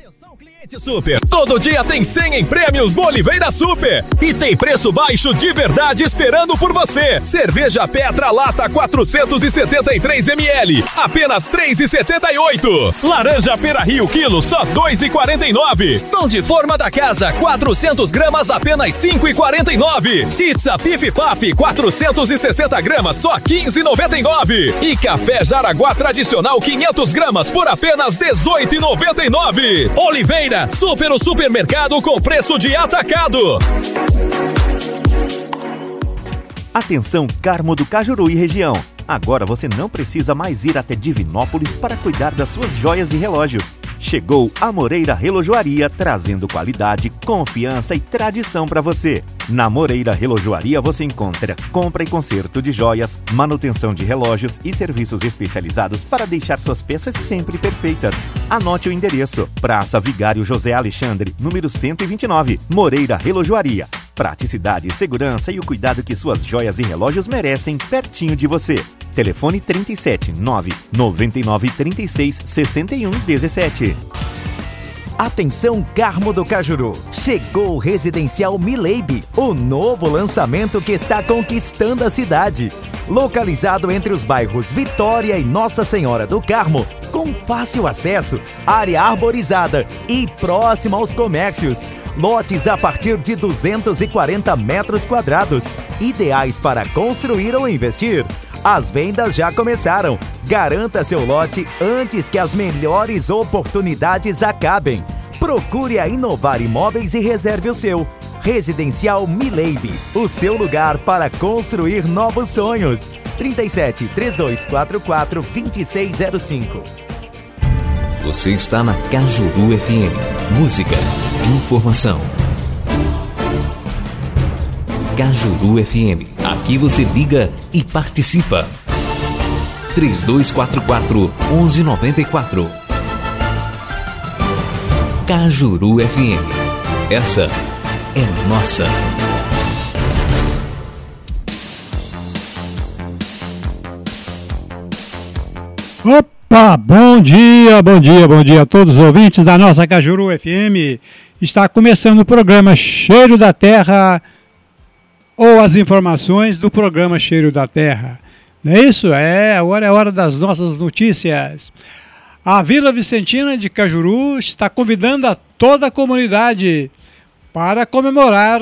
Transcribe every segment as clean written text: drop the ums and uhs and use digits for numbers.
Atenção, cliente Super! Todo dia tem 100 em prêmios no Oliveira Super! E tem preço baixo de verdade esperando por você! Cerveja Petra Lata 473ml, apenas R$ 3,78. Laranja Pera Rio quilo, só R$ 2,49. Pão de forma da casa, 400 gramas, apenas R$ 5,49. Pizza Pif Paf, 460 gramas, só R$ 15,99. E café Jaraguá tradicional, 500 gramas, por apenas R$ 18,99. Oliveira, super o supermercado com preço de atacado. Atenção, Carmo do Cajuru e região. Agora você não precisa mais ir até Divinópolis para cuidar das suas joias e relógios. Chegou a Moreira Relojoaria, trazendo qualidade, confiança e tradição para você. Na Moreira Relojoaria você encontra compra e conserto de joias, manutenção de relógios e serviços especializados para deixar suas peças sempre perfeitas. Anote o endereço: Praça Vigário José Alexandre, número 129, Moreira Relojoaria. Praticidade, segurança e o cuidado que suas joias e relógios merecem pertinho de você. Telefone 37 999 36 61 17. Atenção, Carmo do Cajuru! Chegou o Residencial Mileibe, o novo lançamento que está conquistando a cidade. Localizado entre os bairros Vitória e Nossa Senhora do Carmo, com fácil acesso, área arborizada e próximo aos comércios. Lotes a partir de 240 metros quadrados, ideais para construir ou investir. As vendas já começaram. Garanta seu lote antes que as melhores oportunidades acabem. Procure a Inovar Imóveis e reserve o seu. Residencial Mileibe, o seu lugar para construir novos sonhos. 37 3244 2605. Você está na Cajuru FM. Música, informação. Cajuru FM. Aqui você liga e participa. 3244-1194. Cajuru FM. Essa é nossa. Opa, bom dia a todos os ouvintes da nossa Cajuru FM. Está começando o programa Cheiro da Terra, ou as informações do programa Cheiro da Terra. Não é isso? Agora é hora das nossas notícias. A Vila Vicentina de Cajuru está convidando a toda a comunidade para comemorar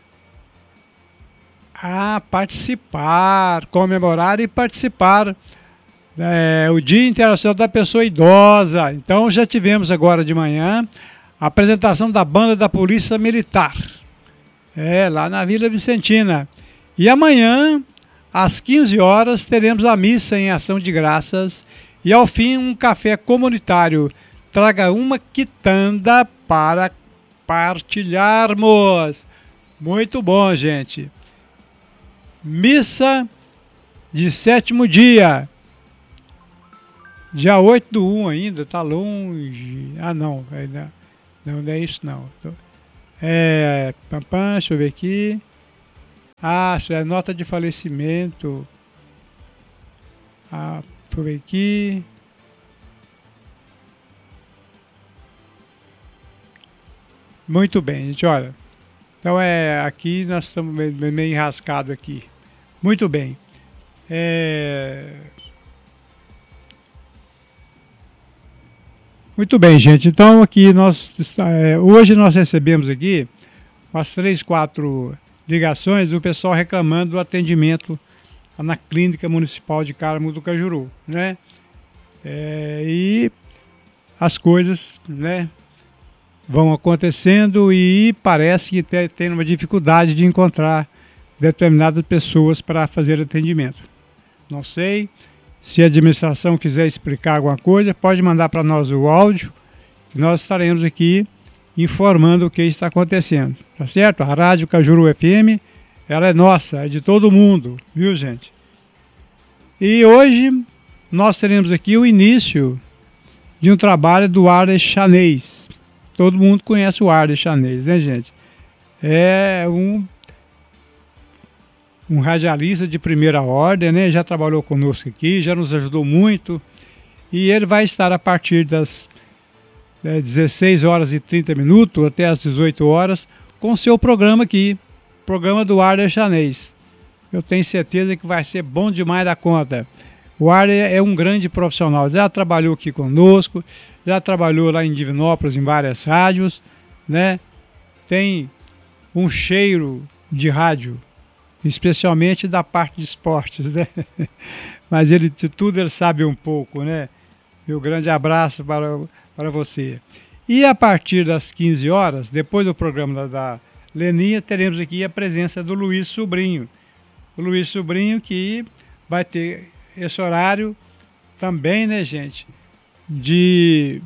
e participar o Dia Internacional da Pessoa Idosa. Então já tivemos agora de manhã a apresentação da banda da Polícia Militar, lá na Vila Vicentina. E amanhã, às 15 horas, teremos a missa em ação de graças e, ao fim, um café comunitário. Traga uma quitanda para partilharmos. Muito bom, gente. Missa de 7º dia. Dia 8/1 ainda, tá longe. Não é isso não. Deixa eu ver aqui. É nota de falecimento. Deixa eu ver aqui. Muito bem, gente, olha. Então aqui nós estamos meio enrascados aqui. Muito bem. Muito bem, gente. Então aqui hoje nós recebemos aqui umas 3, 4 ligações do pessoal reclamando do atendimento na Clínica Municipal de Carmo do Cajuru, né? E as coisas, né, vão acontecendo e parece que tem uma dificuldade de encontrar determinadas pessoas para fazer atendimento. Não sei. Se a administração quiser explicar alguma coisa, pode mandar para nós o áudio, que nós estaremos aqui informando o que está acontecendo. Tá certo? A Rádio Cajuru FM, ela é nossa, é de todo mundo, viu, gente? E hoje nós teremos aqui o início de um trabalho do Arles Chanês. Todo mundo conhece o Arles Chanês, né, gente? É um radialista de primeira ordem, né? Já trabalhou conosco aqui, já nos ajudou muito. E ele vai estar a partir das 16 horas e 30 minutos até as 18 horas, com o seu programa aqui, programa do Arler Chanês. Eu tenho certeza que vai ser bom demais da conta. O Arler é um grande profissional, já trabalhou aqui conosco, já trabalhou lá em Divinópolis, em várias rádios, né? Tem um cheiro de rádio, especialmente da parte de esportes, né? Mas ele, de tudo ele sabe um pouco, né? Meu grande abraço para você. E a partir das 15 horas, depois do programa da Leninha, teremos aqui a presença do Luiz Sobrinho. O Luiz Sobrinho que vai ter esse horário também, né, gente? De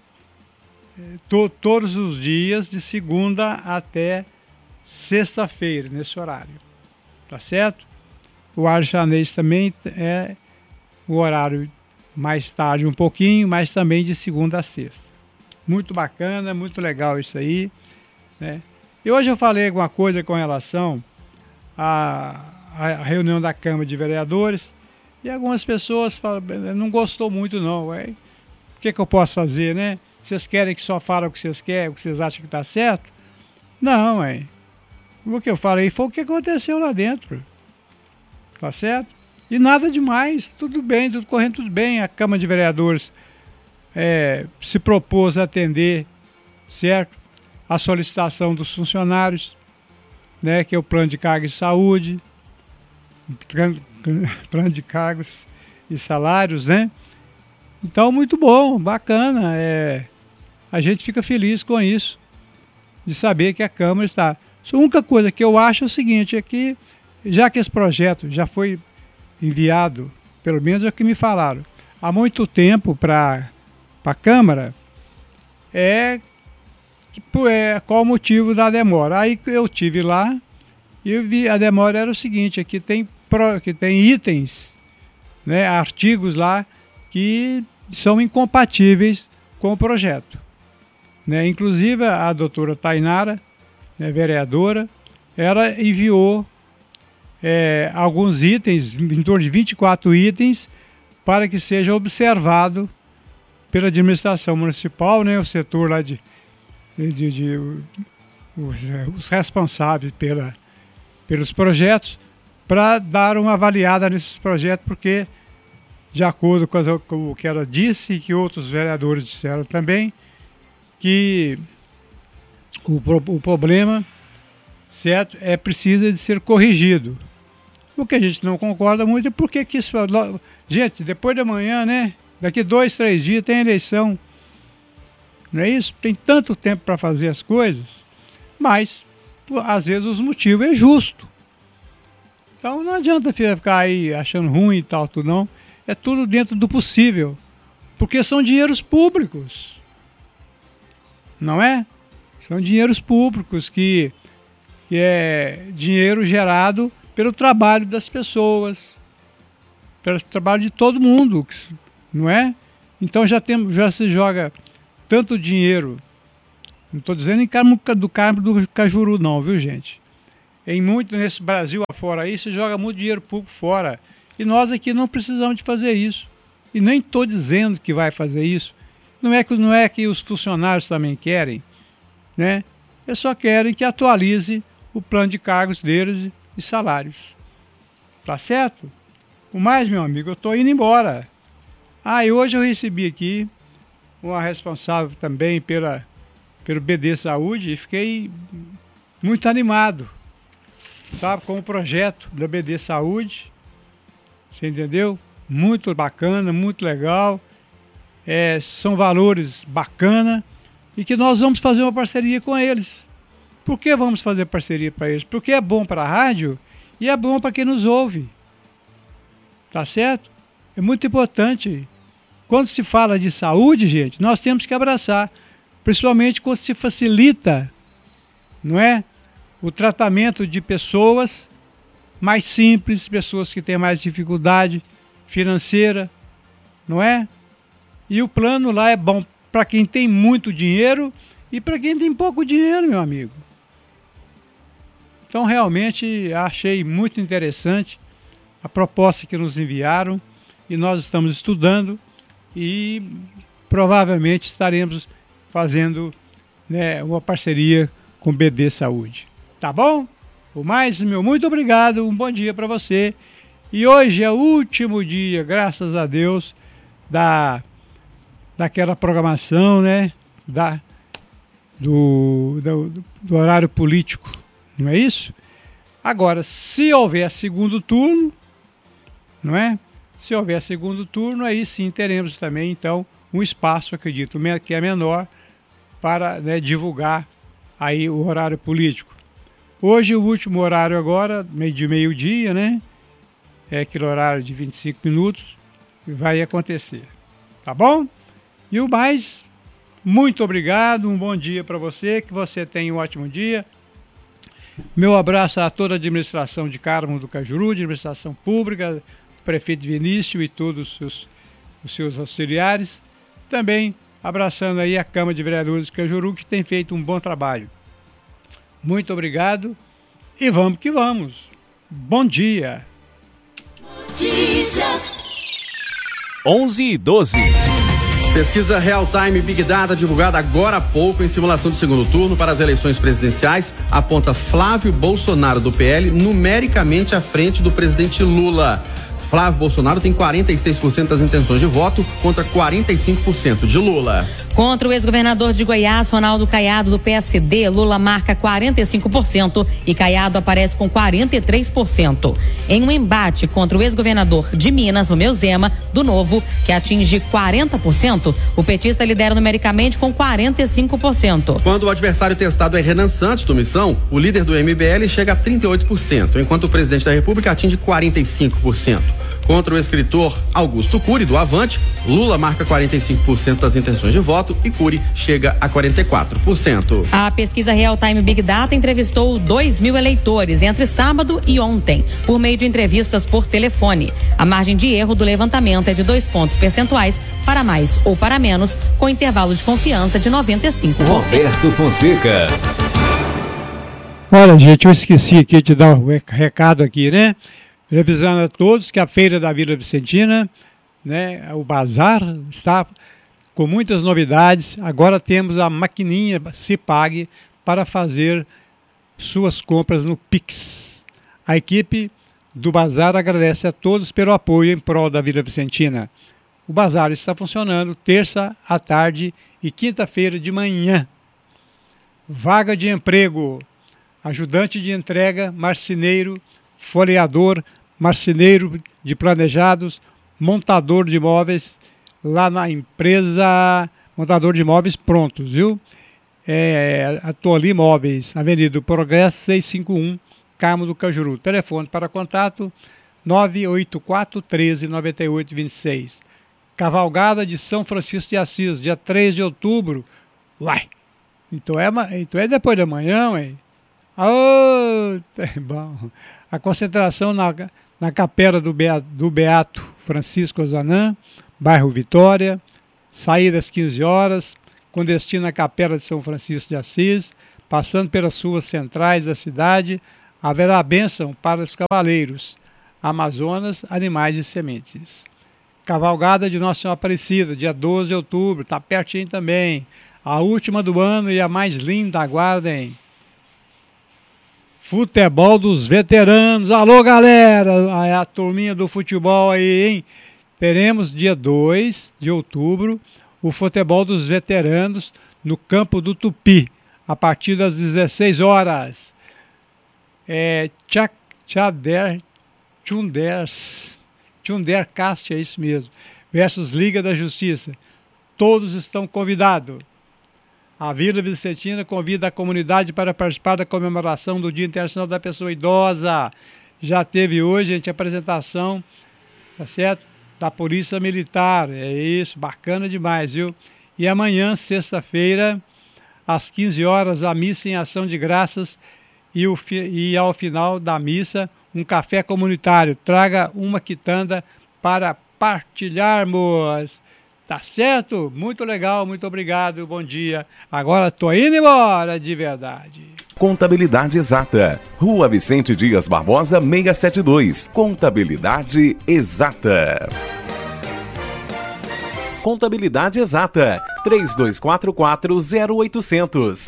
todos os dias, de segunda até sexta-feira, nesse horário. Tá certo? O Arler Chanês também é o horário mais tarde um pouquinho, mas também de segunda a sexta. Muito bacana, muito legal isso aí, né? E hoje eu falei alguma coisa com relação à reunião da Câmara de Vereadores e algumas pessoas falam, não gostou muito não, ué. O que eu posso fazer, né? Vocês querem que só falem o que vocês querem, o que vocês acham que está certo? Não, ué. O que eu falei foi o que aconteceu lá dentro, tá certo? E nada demais, tudo bem, tudo correndo tudo bem. A Câmara de Vereadores se propôs a atender, certo? A solicitação dos funcionários, né? Que é o plano de cargos e saúde, plano de cargos e salários, né? Então, muito bom, bacana. A gente fica feliz com isso, de saber que a Câmara está. A única coisa que eu acho é o seguinte, é que, já que esse projeto já foi enviado, pelo menos é o que me falaram, há muito tempo para a Câmara, qual o motivo da demora. Aí eu tive lá e eu vi, a demora era o seguinte, que tem itens, né, artigos lá que são incompatíveis com o projeto, né? Inclusive a doutora Tainara, né, vereadora, ela enviou alguns itens, em torno de 24 itens, para que seja observado pela administração municipal, né, o setor lá os responsáveis pelos projetos, para dar uma avaliada nesses projetos, porque, de acordo com o que ela disse e que outros vereadores disseram também, que o problema, certo, precisa de ser corrigido. O que a gente não concorda muito é porque que isso... Gente, depois de amanhã, né? Daqui 2, 3 dias tem eleição. Não é isso? Tem tanto tempo para fazer as coisas, mas, às vezes, os motivos é justo. Então, não adianta ficar aí achando ruim e tal, tudo não. É tudo dentro do possível, porque são dinheiros públicos. Não é? São dinheiros públicos que é dinheiro gerado pelo trabalho das pessoas, pelo trabalho de todo mundo, não é? Então já se joga tanto dinheiro, não estou dizendo em Carmo do Cajuru não, viu gente? Nesse Brasil afora aí, se joga muito dinheiro público fora, e nós aqui não precisamos de fazer isso, e nem estou dizendo que vai fazer isso, não é que os funcionários também querem, né? Eles só querem que atualize o plano de cargos deles e salários. Tá certo? O mais, meu amigo, eu estou indo embora. E hoje eu recebi aqui uma responsável também pelo BD Saúde e fiquei muito animado, sabe, com o projeto da BD Saúde. Você entendeu? Muito bacana, muito legal. São valores bacana e que nós vamos fazer uma parceria com eles. Por que vamos fazer parceria para eles? Porque é bom para a rádio e é bom para quem nos ouve. Tá certo? É muito importante. Quando se fala de saúde, gente, nós temos que abraçar. Principalmente quando se facilita, não é? O tratamento de pessoas mais simples, pessoas que têm mais dificuldade financeira, não é? E o plano lá é bom para quem tem muito dinheiro e para quem tem pouco dinheiro, meu amigo. Então, realmente, achei muito interessante a proposta que nos enviaram e nós estamos estudando e provavelmente estaremos fazendo, né, uma parceria com o BD Saúde. Tá bom? O mais, meu muito obrigado, um bom dia para você. E hoje é o último dia, graças a Deus, daquela programação, né, do horário político, não é isso? Agora, se houver segundo turno, não é? Se houver segundo turno, aí sim teremos também, então, um espaço, acredito, que é menor, para, né, divulgar aí o horário político. Hoje, o último horário agora, meio-dia, né? É aquele horário de 25 minutos, vai acontecer. Tá bom? E o mais, muito obrigado, um bom dia para você, que você tenha um ótimo dia. Meu abraço a toda a administração de Carmo do Cajuru, administração pública, prefeito Vinícius e todos os seus auxiliares. Também abraçando aí a Câmara de Vereadores de Cajuru, que tem feito um bom trabalho. Muito obrigado e vamos que vamos. Bom dia. Notícias 11:12. Pesquisa Real Time Big Data divulgada agora há pouco em simulação de segundo turno para as eleições presidenciais aponta Flávio Bolsonaro do PL numericamente à frente do presidente Lula. Flávio Bolsonaro tem 46% das intenções de voto contra 45% de Lula. Contra o ex-governador de Goiás, Ronaldo Caiado, do PSD, Lula marca 45% e Caiado aparece com 43%. Em um embate contra o ex-governador de Minas, Romeu Zema, do Novo, que atinge 40%, o petista lidera numericamente com 45%. Quando o adversário testado é Renan Santos, do Missão, o líder do MBL chega a 38%, enquanto o presidente da República atinge 45%. Contra o escritor Augusto Cury, do Avante, Lula marca 45% das intenções de voto e Cury chega a 44%. A pesquisa Real Time Big Data entrevistou 2.000 eleitores entre sábado e ontem, por meio de entrevistas por telefone. A margem de erro do levantamento é de 2 pontos percentuais para mais ou para menos, com intervalo de confiança de 95%. Roberto Fonseca. Olha, gente, eu esqueci aqui de dar um recado aqui, né? Revisando a todos que a Feira da Vila Vicentina, né, o Bazar, está com muitas novidades. Agora temos a maquininha Cipag para fazer suas compras no Pix. A equipe do Bazar agradece a todos pelo apoio em prol da Vila Vicentina. O Bazar está funcionando terça à tarde e quinta-feira de manhã. Vaga de emprego: ajudante de entrega, marceneiro, folheador, marceneiro de planejados, montador de imóveis, lá na empresa Montador de Imóveis Prontos, viu? A Toli Imóveis, Avenida do Progresso 651, Carmo do Cajuru. Telefone para contato 984 13 98 26. Cavalgada de São Francisco de Assis, dia 3 de outubro. Uai! Então é depois da manhã, hein? Oh, tá bom. A concentração na capela do Beato Francisco Ozanam, bairro Vitória, saída às 15 horas, com destino à capela de São Francisco de Assis, passando pelas ruas centrais da cidade, haverá bênção para os cavaleiros, Amazonas, animais e sementes. Cavalgada de Nossa Senhora Aparecida, dia 12 de outubro, está pertinho também. A última do ano e a mais linda, aguardem. Futebol dos veteranos. Alô, galera! A turminha do futebol aí, hein? Teremos dia 2 de outubro o futebol dos veteranos no campo do Tupi, a partir das 16 horas. Chundercast, é isso mesmo, versus Liga da Justiça. Todos estão convidados. A Vila Vicentina convida a comunidade para participar da comemoração do Dia Internacional da Pessoa Idosa. Já teve hoje, gente, a apresentação, tá certo? Da Polícia Militar. É isso, bacana demais, viu? E amanhã, sexta-feira, às 15 horas, a missa em ação de graças e ao final da missa, um café comunitário. Traga uma quitanda para partilharmos. Tá certo? Muito legal, muito obrigado, bom dia. Agora tô indo embora, de verdade. Contabilidade Exata. Rua Vicente Dias Barbosa, 672. Contabilidade Exata. Contabilidade Exata. 3244-0800.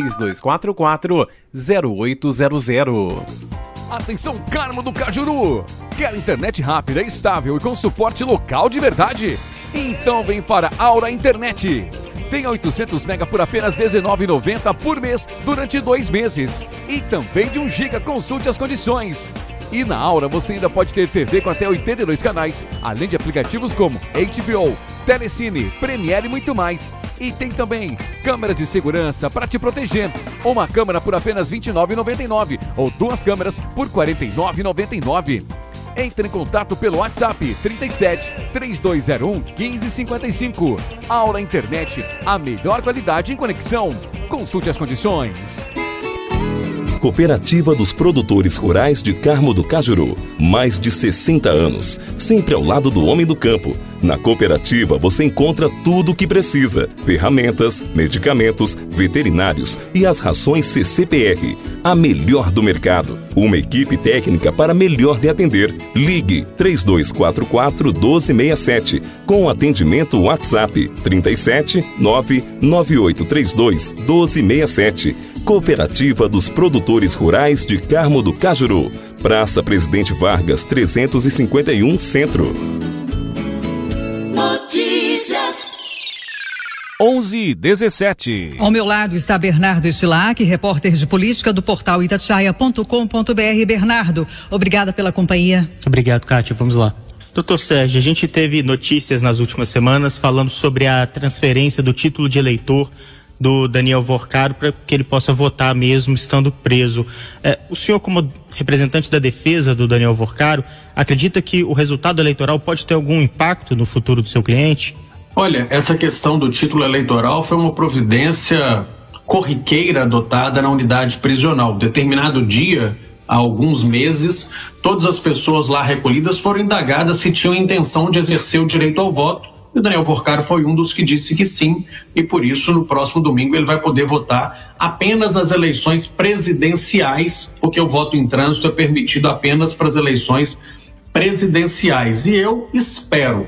3244-0800. Atenção, Carmo do Cajuru! Quer internet rápida, estável e com suporte local de verdade? Então vem para Aura Internet. Tem 800 MB por apenas R$19,90 por mês durante 2 meses. E também de 1 GB, consulte as condições. E na Aura você ainda pode ter TV com até 82 canais, além de aplicativos como HBO, Telecine, Premiere e muito mais. E tem também câmeras de segurança para te proteger. Uma câmera por apenas R$29,99 ou 2 câmeras por R$49,99. Entre em contato pelo WhatsApp 37 3201 1555. Aura Internet, a melhor qualidade em conexão. Consulte as condições. Cooperativa dos Produtores Rurais de Carmo do Cajuru. Mais de 60 anos, sempre ao lado do homem do campo. Na cooperativa você encontra tudo o que precisa: ferramentas, medicamentos, veterinários e as rações CCPR, a melhor do mercado. Uma equipe técnica para melhor lhe atender. Ligue 3244-1267 com atendimento WhatsApp 37 99832 1267. Cooperativa dos Produtores Rurais de Carmo do Cajuru. Praça Presidente Vargas 351 Centro. Notícias 11:17. Ao meu lado está Bernardo Estilac, repórter de política do portal itatiaia.com.br. Bernardo, obrigada pela companhia. Obrigado, Kátia. Vamos lá. Doutor Sérgio, a gente teve notícias nas últimas semanas falando sobre a transferência do título de eleitor do Daniel Vorcaro para que ele possa votar mesmo estando preso. O senhor, como representante da defesa do Daniel Vorcaro, acredita que o resultado eleitoral pode ter algum impacto no futuro do seu cliente? Olha, essa questão do título eleitoral foi uma providência corriqueira adotada na unidade prisional. Determinado dia, há alguns meses, todas as pessoas lá recolhidas foram indagadas se tinham intenção de exercer o direito ao voto. E o Daniel Vorcaro foi um dos que disse que sim, e por isso no próximo domingo ele vai poder votar apenas nas eleições presidenciais, porque o voto em trânsito é permitido apenas para as eleições presidenciais. E eu espero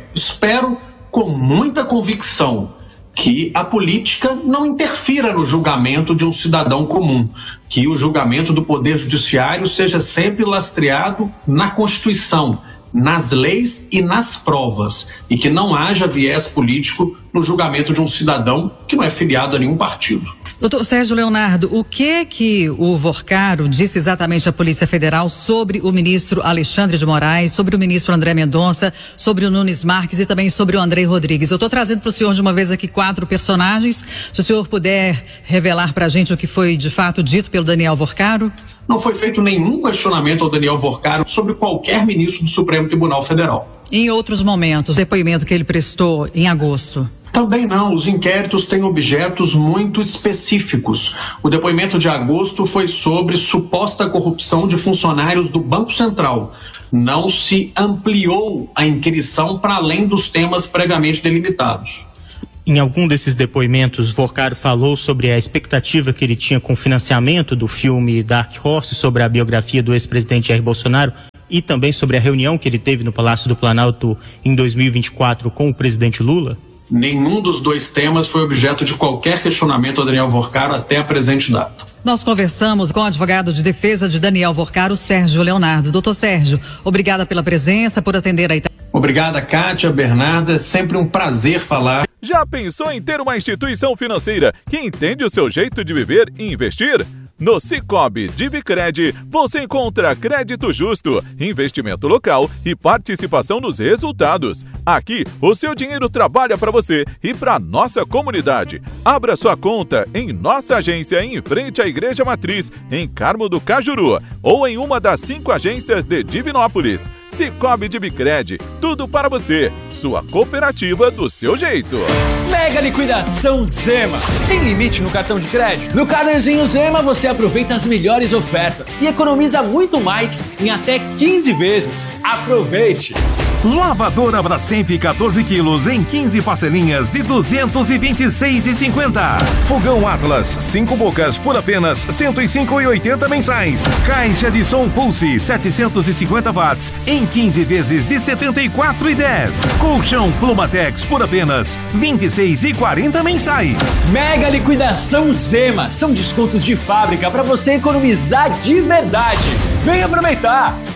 com muita convicção que a política não interfira no julgamento de um cidadão comum, que o julgamento do Poder Judiciário seja sempre lastreado na Constituição, nas leis e nas provas, e que não haja viés político no julgamento de um cidadão que não é filiado a nenhum partido. Doutor Sérgio Leonardo, o que o Vorcaro disse exatamente à Polícia Federal sobre o ministro Alexandre de Moraes, sobre o ministro André Mendonça, sobre o Nunes Marques e também sobre o Andrei Rodrigues? Eu estou trazendo para o senhor de uma vez aqui 4 personagens. Se o senhor puder revelar para a gente o que foi de fato dito pelo Daniel Vorcaro. Não foi feito nenhum questionamento ao Daniel Vorcaro sobre qualquer ministro do Supremo Tribunal Federal. Em outros momentos, o depoimento que ele prestou em agosto? Também não, os inquéritos têm objetos muito específicos. O depoimento de agosto foi sobre suposta corrupção de funcionários do Banco Central. Não se ampliou a inquirição para além dos temas previamente delimitados. Em algum desses depoimentos, Vorcaro falou sobre a expectativa que ele tinha com o financiamento do filme Dark Horse, sobre a biografia do ex-presidente Jair Bolsonaro, e também sobre a reunião que ele teve no Palácio do Planalto em 2024 com o presidente Lula? Nenhum dos dois temas foi objeto de qualquer questionamento ao Daniel Vorcaro até a presente data. Nós conversamos com o advogado de defesa de Daniel Vorcaro, Sérgio Leonardo. Doutor Sérgio, obrigada pela presença, por atender a Obrigada, Kátia, Bernardo. É sempre um prazer falar. Já pensou em ter uma instituição financeira que entende o seu jeito de viver e investir? No Sicoob Divicred, você encontra crédito justo, investimento local e participação nos resultados. Aqui, o seu dinheiro trabalha para você e para nossa comunidade. Abra sua conta em nossa agência em frente à Igreja Matriz, em Carmo do Cajuru, ou em uma das 5 agências de Divinópolis. Sicoob Divicred, tudo para você. Sua cooperativa do seu jeito. Mega liquidação Zema. Sem limite no cartão de crédito. No Carnezinho Zema você aproveita as melhores ofertas e economiza muito mais em até 15 vezes. Aproveite! Lavadora Brastemp 14 quilos em 15 parcelinhas de R$ 226,50. Fogão Atlas 5 bocas por apenas R$ 105,80 mensais. Caixa de som Pulse 750 watts em 15 vezes de R$ 74,10. Colchão Plumatex por apenas R$ 26,40 mensais. Mega liquidação Zema. São descontos de fábrica para você economizar de verdade. Vem aproveitar!